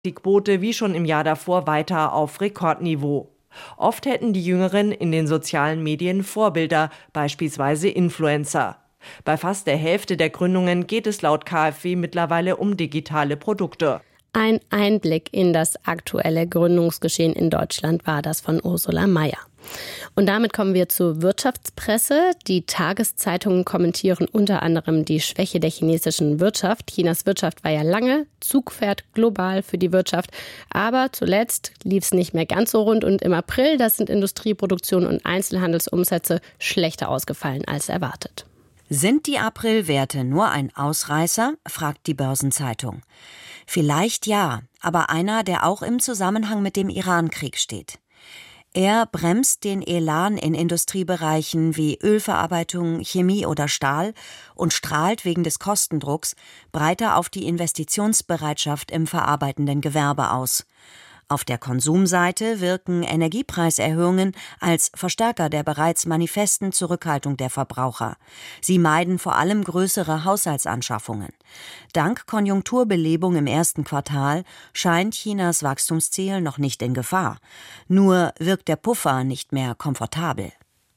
Die Quote wie schon im Jahr davor weiter auf Rekordniveau. Oft hätten die Jüngeren in den sozialen Medien Vorbilder, beispielsweise Influencer. Bei fast der Hälfte der Gründungen geht es laut KfW mittlerweile um digitale Produkte. Ein Einblick in das aktuelle Gründungsgeschehen in Deutschland war das von Ursula Mayer. Und damit kommen wir zur Wirtschaftspresse. Die Tageszeitungen kommentieren unter anderem die Schwäche der chinesischen Wirtschaft. Chinas Wirtschaft war ja lange Zugpferd global für die Wirtschaft. Aber zuletzt lief es nicht mehr ganz so rund. Und im April, das sind Industrieproduktion und Einzelhandelsumsätze schlechter ausgefallen als erwartet. Sind die Aprilwerte nur ein Ausreißer, fragt die Börsenzeitung. Vielleicht ja, aber einer, der auch im Zusammenhang mit dem Iran-Krieg steht. Er bremst den Elan in Industriebereichen wie Ölverarbeitung, Chemie oder Stahl und strahlt wegen des Kostendrucks breiter auf die Investitionsbereitschaft im verarbeitenden Gewerbe aus. Auf der Konsumseite wirken Energiepreiserhöhungen als Verstärker der bereits manifesten Zurückhaltung der Verbraucher. Sie meiden vor allem größere Haushaltsanschaffungen. Dank Konjunkturbelebung im ersten Quartal scheint Chinas Wachstumsziel noch nicht in Gefahr. Nur wirkt der Puffer nicht mehr komfortabel.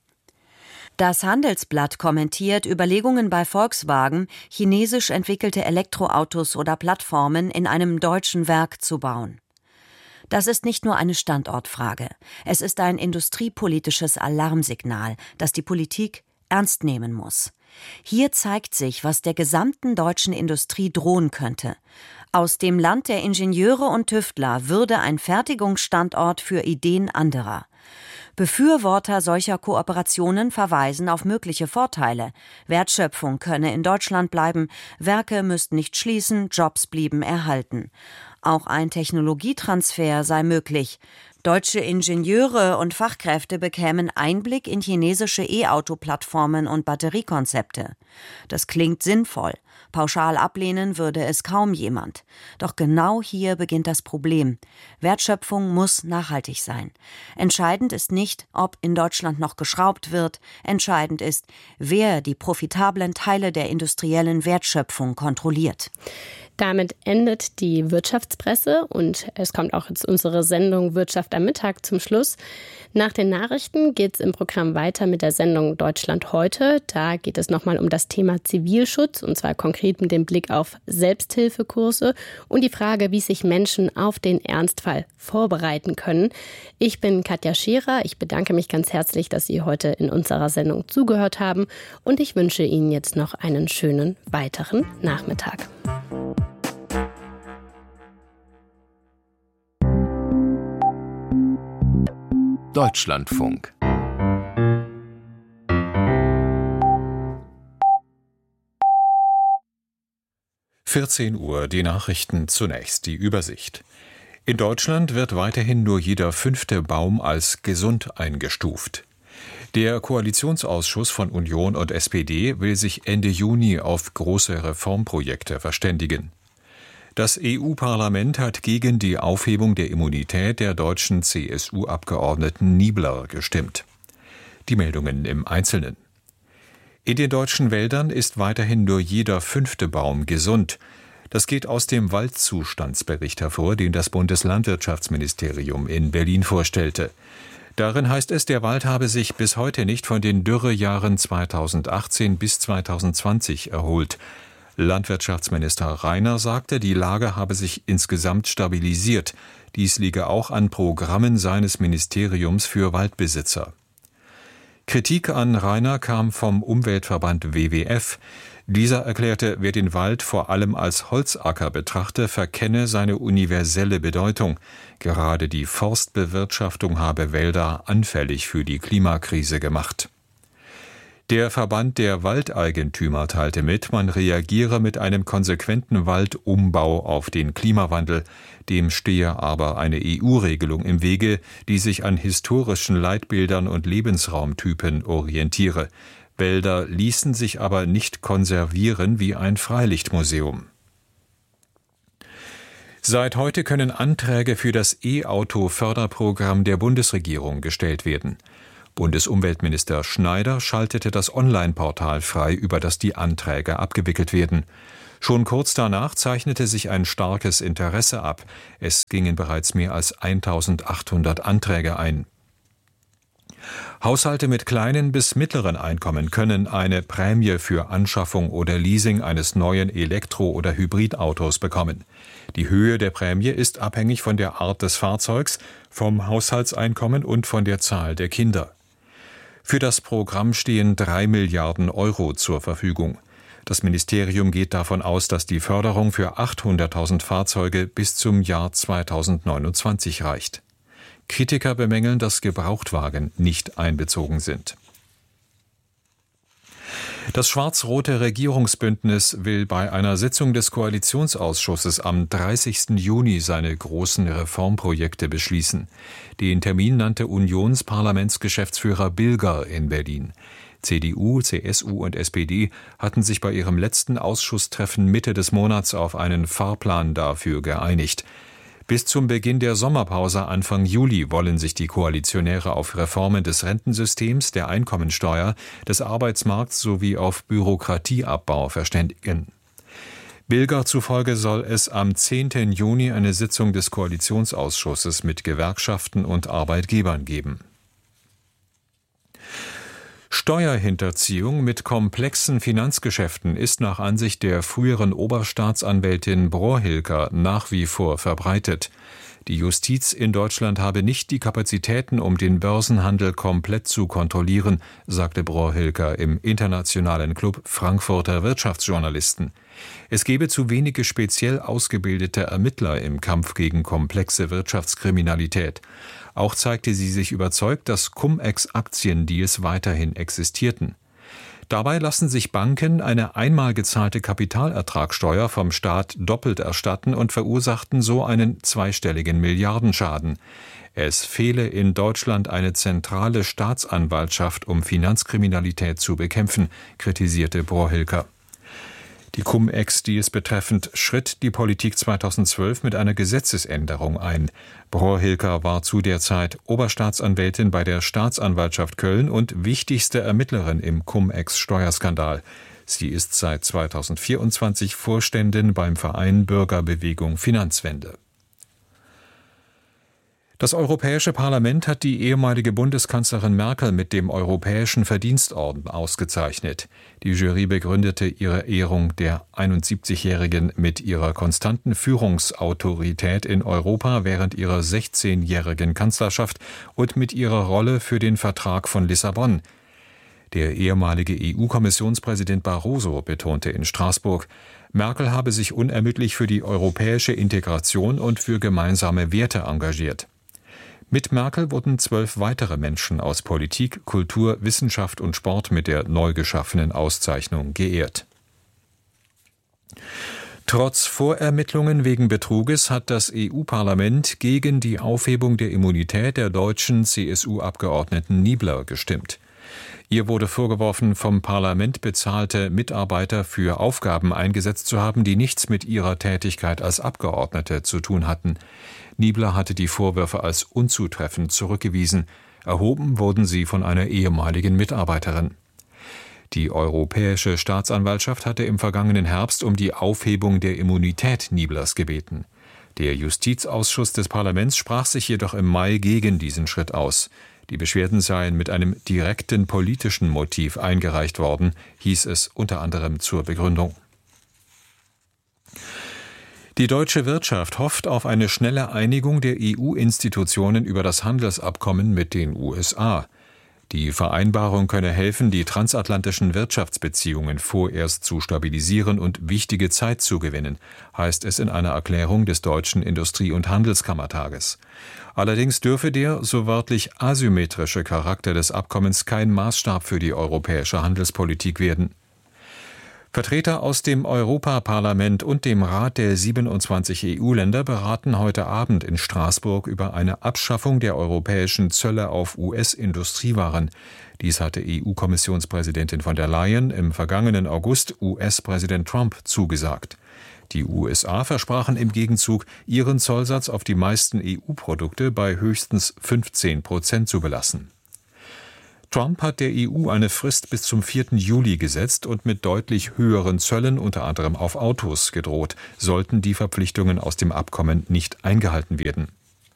Das Handelsblatt kommentiert Überlegungen bei Volkswagen, chinesisch entwickelte Elektroautos oder Plattformen in einem deutschen Werk zu bauen. Das ist nicht nur eine Standortfrage. Es ist ein industriepolitisches Alarmsignal, das die Politik ernst nehmen muss. Hier zeigt sich, was der gesamten deutschen Industrie drohen könnte. Aus dem Land der Ingenieure und Tüftler würde ein Fertigungsstandort für Ideen anderer. Befürworter solcher Kooperationen verweisen auf mögliche Vorteile. Wertschöpfung könne in Deutschland bleiben, Werke müssten nicht schließen, Jobs blieben erhalten. Auch ein Technologietransfer sei möglich. Deutsche Ingenieure und Fachkräfte bekämen Einblick in chinesische E-Auto-Plattformen und Batteriekonzepte. Das klingt sinnvoll. Pauschal ablehnen würde es kaum jemand. Doch genau hier beginnt das Problem. Wertschöpfung muss nachhaltig sein. Entscheidend ist nicht, ob in Deutschland noch geschraubt wird. Entscheidend ist, wer die profitablen Teile der industriellen Wertschöpfung kontrolliert. Damit endet die Wirtschaftspresse und es kommt auch jetzt unsere Sendung Wirtschaft am Mittag zum Schluss. Nach den Nachrichten geht es im Programm weiter mit der Sendung Deutschland heute. Da geht es nochmal um das Thema Zivilschutz und zwar konkret mit dem Blick auf Selbsthilfekurse und die Frage, wie sich Menschen auf den Ernstfall vorbereiten können. Ich bin Katja Scherer. Ich bedanke mich ganz herzlich, dass Sie heute in unserer Sendung zugehört haben und ich wünsche Ihnen jetzt noch einen schönen weiteren Nachmittag. Deutschlandfunk. (14 Uhr), die Nachrichten zunächst, die Übersicht. In Deutschland wird weiterhin nur jeder 5. Baum als gesund eingestuft. Der Koalitionsausschuss von Union und SPD will sich Ende Juni auf große Reformprojekte verständigen. Das EU-Parlament hat gegen die Aufhebung der Immunität der deutschen CSU-Abgeordneten Niebler gestimmt. Die Meldungen im Einzelnen. In den deutschen Wäldern ist weiterhin nur jeder 5. Baum gesund. Das geht aus dem Waldzustandsbericht hervor, den das Bundeslandwirtschaftsministerium in Berlin vorstellte. Darin heißt es, der Wald habe sich bis heute nicht von den Dürrejahren 2018 bis 2020 erholt. Landwirtschaftsminister Rainer sagte, die Lage habe sich insgesamt stabilisiert. Dies liege auch an Programmen seines Ministeriums für Waldbesitzer. Kritik an Rainer kam vom Umweltverband WWF. Dieser erklärte, wer den Wald vor allem als Holzacker betrachte, verkenne seine universelle Bedeutung. Gerade die Forstbewirtschaftung habe Wälder anfällig für die Klimakrise gemacht. Der Verband der Waldeigentümer teilte mit, man reagiere mit einem konsequenten Waldumbau auf den Klimawandel. Dem stehe aber eine EU-Regelung im Wege, die sich an historischen Leitbildern und Lebensraumtypen orientiere. Wälder ließen sich aber nicht konservieren wie ein Freilichtmuseum. Seit heute können Anträge für das E-Auto-Förderprogramm der Bundesregierung gestellt werden. Bundesumweltminister Schneider schaltete das Online-Portal frei, über das die Anträge abgewickelt werden. Schon kurz danach zeichnete sich ein starkes Interesse ab. Es gingen bereits mehr als 1.800 Anträge ein. Haushalte mit kleinen bis mittleren Einkommen können eine Prämie für Anschaffung oder Leasing eines neuen Elektro- oder Hybridautos bekommen. Die Höhe der Prämie ist abhängig von der Art des Fahrzeugs, vom Haushaltseinkommen und von der Zahl der Kinder. Für das Programm stehen 3 Milliarden Euro zur Verfügung. Das Ministerium geht davon aus, dass die Förderung für 800.000 Fahrzeuge bis zum Jahr 2029 reicht. Kritiker bemängeln, dass Gebrauchtwagen nicht einbezogen sind. Das schwarz-rote Regierungsbündnis will bei einer Sitzung des Koalitionsausschusses am 30. Juni seine großen Reformprojekte beschließen. Den Termin nannte Unionsparlamentsgeschäftsführer Bilger in Berlin. CDU, CSU und SPD hatten sich bei ihrem letzten Ausschusstreffen Mitte des Monats auf einen Fahrplan dafür geeinigt. Bis zum Beginn der Sommerpause Anfang Juli wollen sich die Koalitionäre auf Reformen des Rentensystems, der Einkommensteuer, des Arbeitsmarkts sowie auf Bürokratieabbau verständigen. Bilger zufolge soll es am 10. Juni eine Sitzung des Koalitionsausschusses mit Gewerkschaften und Arbeitgebern geben. Steuerhinterziehung mit komplexen Finanzgeschäften ist nach Ansicht der früheren Oberstaatsanwältin Brohilker nach wie vor verbreitet. Die Justiz in Deutschland habe nicht die Kapazitäten, um den Börsenhandel komplett zu kontrollieren, sagte Brohilker im internationalen Club Frankfurter Wirtschaftsjournalisten. Es gebe zu wenige speziell ausgebildete Ermittler im Kampf gegen komplexe Wirtschaftskriminalität. Auch zeigte sie sich überzeugt, dass Cum-Ex-Aktiendeals weiterhin existierten. Dabei lassen sich Banken eine einmal gezahlte Kapitalertragssteuer vom Staat doppelt erstatten und verursachten so einen zweistelligen Milliardenschaden. Es fehle in Deutschland eine zentrale Staatsanwaltschaft, um Finanzkriminalität zu bekämpfen, kritisierte Brohilker. Die Cum-Ex-Deals betreffend schritt die Politik 2012 mit einer Gesetzesänderung ein. Brohilker war zu der Zeit Oberstaatsanwältin bei der Staatsanwaltschaft Köln und wichtigste Ermittlerin im Cum-Ex-Steuerskandal. Sie ist seit 2024 Vorständin beim Verein Bürgerbewegung Finanzwende. Das Europäische Parlament hat die ehemalige Bundeskanzlerin Merkel mit dem Europäischen Verdienstorden ausgezeichnet. Die Jury begründete ihre Ehrung der 71-Jährigen mit ihrer konstanten Führungsautorität in Europa während ihrer 16-jährigen Kanzlerschaft und mit ihrer Rolle für den Vertrag von Lissabon. Der ehemalige EU-Kommissionspräsident Barroso betonte in Straßburg, Merkel habe sich unermüdlich für die europäische Integration und für gemeinsame Werte engagiert. Mit Merkel wurden 12 weitere Menschen aus Politik, Kultur, Wissenschaft und Sport mit der neu geschaffenen Auszeichnung geehrt. Trotz Vorermittlungen wegen Betruges hat das EU-Parlament gegen die Aufhebung der Immunität der deutschen CSU-Abgeordneten Niebler gestimmt. Ihr wurde vorgeworfen, vom Parlament bezahlte Mitarbeiter für Aufgaben eingesetzt zu haben, die nichts mit ihrer Tätigkeit als Abgeordnete zu tun hatten. Niebler hatte die Vorwürfe als unzutreffend zurückgewiesen. Erhoben wurden sie von einer ehemaligen Mitarbeiterin. Die Europäische Staatsanwaltschaft hatte im vergangenen Herbst um die Aufhebung der Immunität Nieblers gebeten. Der Justizausschuss des Parlaments sprach sich jedoch im Mai gegen diesen Schritt aus. Die Beschwerden seien mit einem direkten politischen Motiv eingereicht worden, hieß es unter anderem zur Begründung. Die deutsche Wirtschaft hofft auf eine schnelle Einigung der EU-Institutionen über das Handelsabkommen mit den USA. Die Vereinbarung könne helfen, die transatlantischen Wirtschaftsbeziehungen vorerst zu stabilisieren und wichtige Zeit zu gewinnen, heißt es in einer Erklärung des Deutschen Industrie- und Handelskammertages. Allerdings dürfe der, so wörtlich asymmetrische Charakter des Abkommens kein Maßstab für die europäische Handelspolitik werden. Vertreter aus dem Europaparlament und dem Rat der 27 EU-Länder beraten heute Abend in Straßburg über eine Abschaffung der europäischen Zölle auf US-Industriewaren. Dies hatte EU-Kommissionspräsidentin von der Leyen im vergangenen August US-Präsident Trump zugesagt. Die USA versprachen im Gegenzug, ihren Zollsatz auf die meisten EU-Produkte bei höchstens 15% zu belassen. Trump hat der EU eine Frist bis zum 4. Juli gesetzt und mit deutlich höheren Zöllen, unter anderem auf Autos, gedroht, sollten die Verpflichtungen aus dem Abkommen nicht eingehalten werden.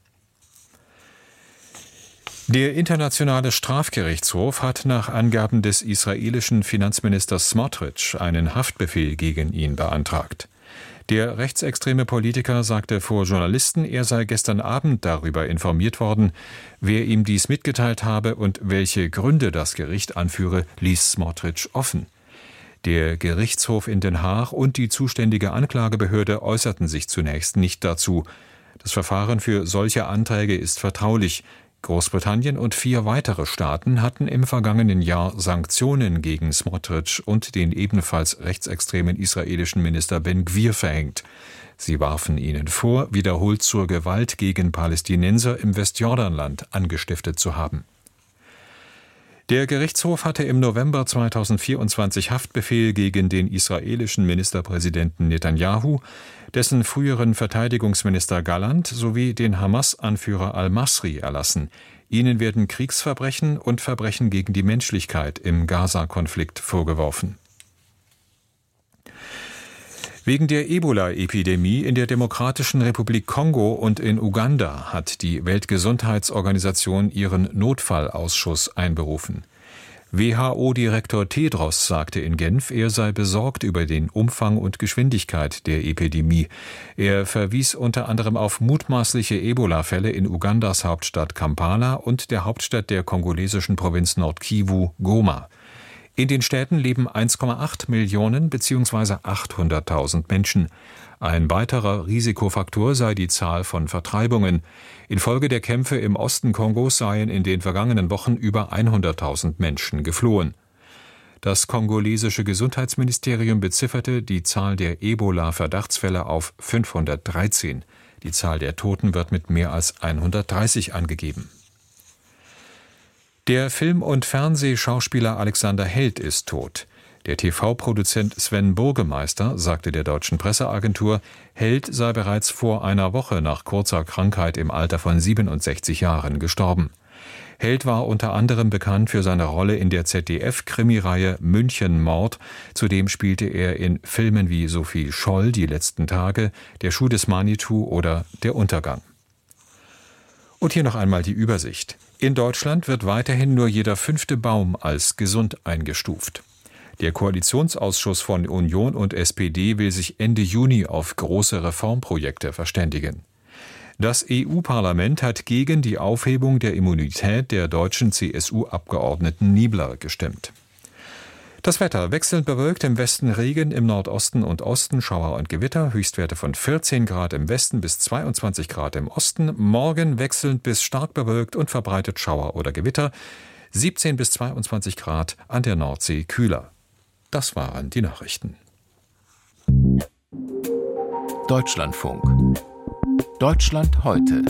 Der Internationale Strafgerichtshof hat nach Angaben des israelischen Finanzministers Smotrich einen Haftbefehl gegen ihn beantragt. Der rechtsextreme Politiker sagte vor Journalisten, er sei gestern Abend darüber informiert worden. Wer ihm dies mitgeteilt habe und welche Gründe das Gericht anführe, ließ Smotrich offen. Der Gerichtshof in Den Haag und die zuständige Anklagebehörde äußerten sich zunächst nicht dazu. Das Verfahren für solche Anträge ist vertraulich. Großbritannien und 4 weitere Staaten hatten im vergangenen Jahr Sanktionen gegen Smotrich und den ebenfalls rechtsextremen israelischen Minister Ben-Gvir verhängt. Sie warfen ihnen vor, wiederholt zur Gewalt gegen Palästinenser im Westjordanland angestiftet zu haben. Der Gerichtshof hatte im November 2024 Haftbefehl gegen den israelischen Ministerpräsidenten Netanyahu, dessen früheren Verteidigungsminister Gallant sowie den Hamas-Anführer al-Masri erlassen. Ihnen werden Kriegsverbrechen und Verbrechen gegen die Menschlichkeit im Gaza-Konflikt vorgeworfen. Wegen der Ebola-Epidemie in der Demokratischen Republik Kongo und in Uganda hat die Weltgesundheitsorganisation ihren Notfallausschuss einberufen. WHO-Direktor Tedros sagte in Genf, er sei besorgt über den Umfang und Geschwindigkeit der Epidemie. Er verwies unter anderem auf mutmaßliche Ebola-Fälle in Ugandas Hauptstadt Kampala und der Hauptstadt der kongolesischen Provinz Nord-Kivu, Goma. In den Städten leben 1,8 Millionen bzw. 800.000 Menschen. Ein weiterer Risikofaktor sei die Zahl von Vertreibungen. Infolge der Kämpfe im Osten Kongos seien in den vergangenen Wochen über 100.000 Menschen geflohen. Das kongolesische Gesundheitsministerium bezifferte die Zahl der Ebola-Verdachtsfälle auf 513. Die Zahl der Toten wird mit mehr als 130 angegeben. Der Film- und Fernsehschauspieler Alexander Held ist tot. Der TV-Produzent Sven Burgemeister sagte der deutschen Presseagentur, Held sei bereits vor einer Woche nach kurzer Krankheit im Alter von 67 Jahren gestorben. Held war unter anderem bekannt für seine Rolle in der ZDF-Krimireihe München-Mord. Zudem spielte er in Filmen wie Sophie Scholl, Die letzten Tage, Der Schuh des Manitou oder Der Untergang. Und hier noch einmal die Übersicht. In Deutschland wird weiterhin nur jeder 5. Baum als gesund eingestuft. Der Koalitionsausschuss von Union und SPD will sich Ende Juni auf große Reformprojekte verständigen. Das EU-Parlament hat gegen die Aufhebung der Immunität der deutschen CSU-Abgeordneten Niebler gestimmt. Das Wetter: wechselnd bewölkt, im Westen Regen, im Nordosten und Osten Schauer und Gewitter, Höchstwerte von 14 Grad im Westen bis 22 Grad im Osten, morgen wechselnd bis stark bewölkt und verbreitet Schauer oder Gewitter, 17 bis 22 Grad, an der Nordsee kühler. Das waren die Nachrichten. Deutschlandfunk. Deutschland heute.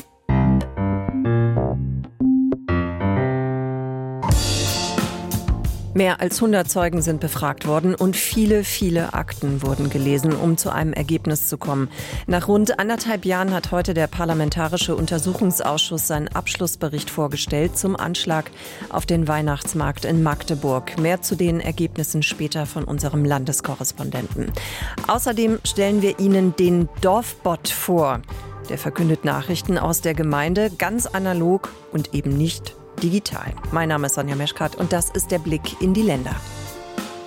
Mehr als 100 Zeugen sind befragt worden und viele, viele Akten wurden gelesen, um zu einem Ergebnis zu kommen. Nach rund 1,5 Jahren hat heute der Parlamentarische Untersuchungsausschuss seinen Abschlussbericht vorgestellt zum Anschlag auf den Weihnachtsmarkt in Magdeburg. Mehr zu den Ergebnissen später von unserem Landeskorrespondenten. Außerdem stellen wir Ihnen den Dorfbot vor. Der verkündet Nachrichten aus der Gemeinde, ganz analog und eben nicht digital. Mein Name ist Sonja Meschkat und das ist der Blick in die Länder.